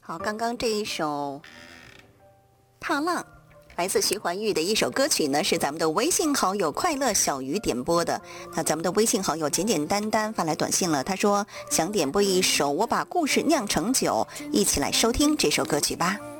好，刚刚这一首《踏浪》来自徐怀钰的一首歌曲呢，是咱们的微信好友快乐小鱼点播的。那咱们的微信好友简简单单发来短信了，他说想点播一首《我把故事酿成酒》，一起来收听这首歌曲吧。